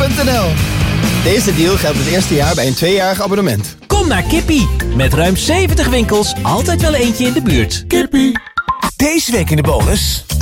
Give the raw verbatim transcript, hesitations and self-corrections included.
punt n l. Deze deal geldt het eerste jaar bij een tweejarig abonnement. Kom naar Kippie. Met ruim zeventig winkels, altijd wel eentje in de buurt. Kippie. Deze week in de bonus.